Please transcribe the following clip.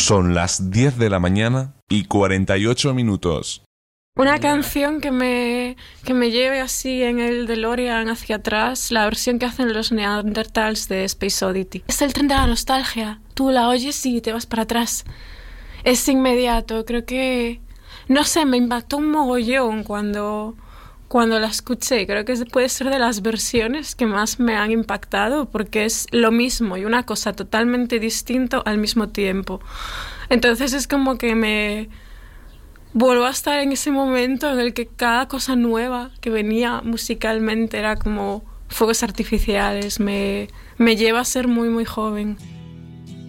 Son las 10 de la mañana y 48 minutos. Una canción que me lleve así en el DeLorean hacia atrás, la versión que hacen los Neanderthals de Space Oddity. Es el tren de la nostalgia. Tú la oyes y te vas para atrás. Es inmediato. Creo que... No sé, me impactó un mogollón cuando la escuché. Creo que puede ser de las versiones que más me han impactado porque es lo mismo y una cosa totalmente distinta al mismo tiempo. Entonces es como que me... Vuelvo a estar en ese momento en el que cada cosa nueva que venía musicalmente era como fuegos artificiales. Me lleva a ser muy, muy joven.